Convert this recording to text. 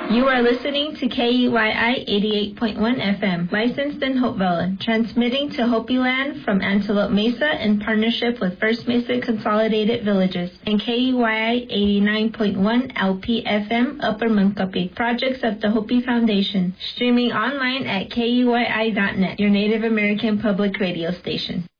You are listening to KUYI 88.1 FM, licensed in Hopevilla, transmitting to Hopi Land from Antelope Mesa in partnership with First Mesa Consolidated Villages, and KUYI 89.1 LP FM, Upper Munkapi, projects of the Hopi Foundation, streaming online at KUYI.net, your Native American public radio station.